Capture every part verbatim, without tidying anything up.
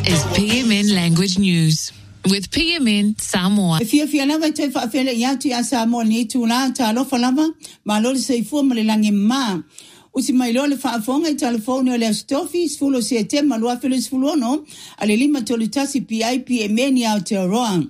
is P M N Language News with P M N Samoa. If you feel like to feel yatu ya Samoa ni tula talo falama maloli seifu malilangi ma usi mailole fa fonga telefone ole stofi fulo siete malwa felis fulono alilima tolitasi P I P M N ya Aotearoa.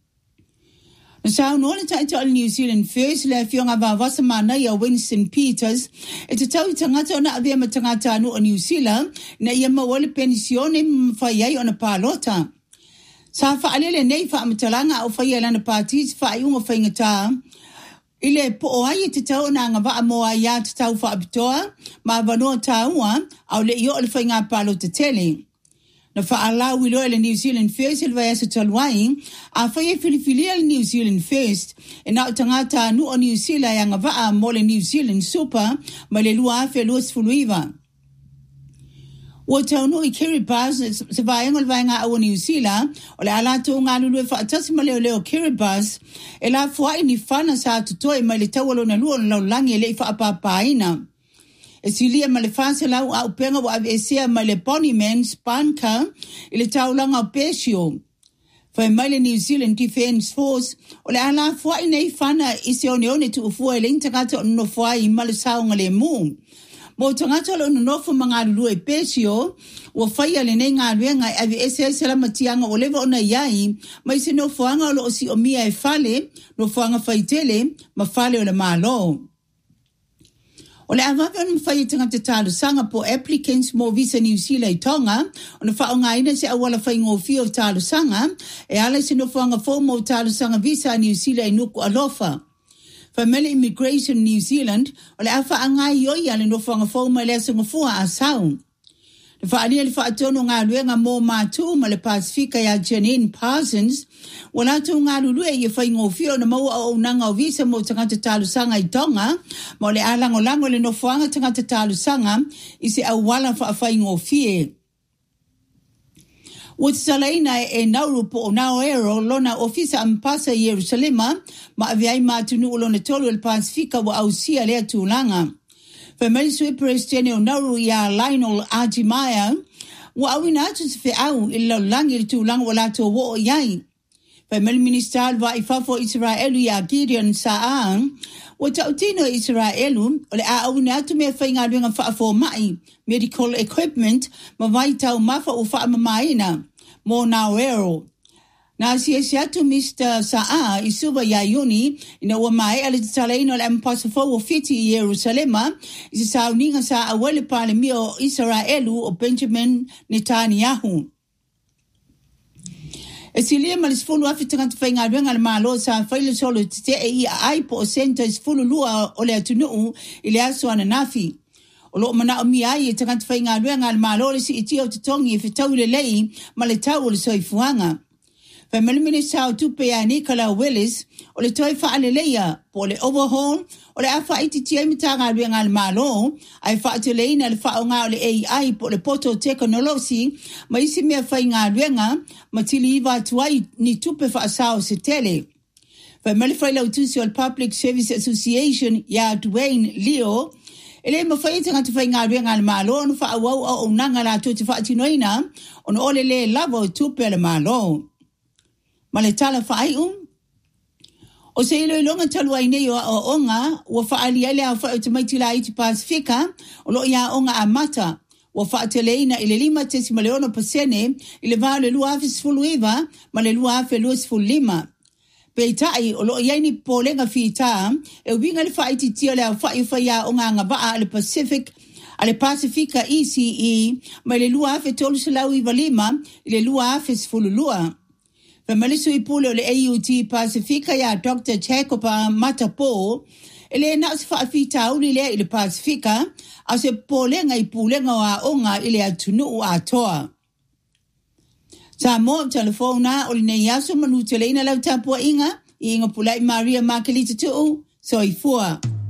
Sa unole taito New Zealand First le fionga va vasamana ya Winston Peters e tau tangata ona avia matangata anu o New Zealand na ia mawale pensione mfayai ona palota. Sa fa alele nei fa amatalanga o fayai lana parties fa ayunga faingata ile po ai te tau na ngava moa ya te tau fa abitoa ma vanoa taua au le io le fainga palota tele. Na fa ala wilo ele New Zealand First il vaya sa talwai a faye filifilia New Zealand First e na tangata nu o New Zealand yang va mo le New Zealand Super ma le lua fe luas fuluiva o tau no i Kiribati se vaya ngol vaya o New Zealand o le ala tu nga lulu fa tasi ma le leo Kiribati e la fua ni fana sa tutoi ma le tawalo na luo na langi le fa apapaina e silia ma le fase lau au penga wa avesia ma le Ponyman Spanka ile taulanga o Pesio. Fa mai le New Zealand Defence Force o le ala fua nei fana isi one one tu ufua ele intagata no fua i ma le saunga le mu. Mo tangata lo no fu mga lulu e Pesio o faya le nei ngā ruenga ave ese sela matianga o lewa ona iai ma isi no fuanga lo o si o mia e fale no fuanga faitele ma fale o le malo. O le avavan mwhai tangata tālu sanga po applicants mo visa New Zealand tonga, o na whaonga ina se awala whai ngōwhio tālu sanga, e ala se no whaonga fō mo tālu sanga visa New Zealand nuku alofa. Family Immigration New Zealand, o le awha angai yoi ale no whaonga fō ma lea sunga fua a sau. Le whaania le whaatono ngā luenga mō mātū ma le Pasifika ya Janine Parsons, wala tu ngā lulu e whai ngōwhio na maua o nanga o visa mo tangata tālu sanga i tonga, ma le alango lango le no whaanga tangata tālu sanga i se au wala whai ngōwhie. O te salaina e nauru po o nao ero lona ofisa ampasa i Yerusalema, ma aviai mātunu o lona tolu el Pasifika wa au sia lea tūlanga. Family Sui Presidente o nauru ia Lionel Ajimaya, wa awina atu se fe au ila langi li tūlanga wa lato wo o iai. Family Minister wa ifafo Israelu ia Gideon Sa'an, wa tautino Israelu, o le a awina atu mea whainga luenga whaafo mai, medical equipment, ma vai tau mafa o wha mamaina, mo nauero. Na siya siya tu Mister Sa'a isuba ya yuni ina wa mai ala talaino la mpasafo o fiti i Yerusalema isi sa uninga sa awele pale mio Israelu o Benjamin Netanyahu. E silia malisfulu afitangata whainga ruenga le malo sa whaile solo te e i aipo o senta isfulu lua o le atunuu i le aso ananafi. O lo mana o miai e tangata whainga ruenga le malo le si iti o tutongi e fitau le lei ma le tau o le soifuanga. Family Minister o tupea Nicola Willis o le toi whaaleleia po le overhaul o le awha iti tia mitanga ruenga le malo ai whaateleina le whaonga o le A I po le poto teknolosi ma isi mea whainga ruenga ma tili iwa tuai ni tupe whaasao se tele. Family Whaila utusi o le Public Service Association ya Dwayne Leo ele ma whaitanga tu whainga ruenga le malo no whaawau o unanga la tuti whaatinoina o no ole le lavo tupe le malo. Ma le tala whaai um. O se ilo ilonga talua inei o o onga, wa whaali ele a whaio te maitila iti Pasifika, o lo ia onga a mata, wa whaateleina ile lima tesi ma leono pasene, ile vaa le lua afe sifulu iwa, ma le lua afe lua sifulu lima. Peitai, o lo iaini polenga fita, e winga le whaiti tia le a whaio whaia onga nga vaa le Pacific, ale Pasifika E C E, ma le lua afe tolu silau iwa lima, ile lua afe sifulu lua. Family Sui Pule o le A U T Pasifika ya Doctor Jacoba Matapo, ele na se whaafita auli lea ile Pasifika, a se polenga i pulenga wa onga ile atunu o atoa. Sa mo telefona o le nei aso manu teleina lau tapua inga, i inga pulai Maria Makelita tuu, so i fua.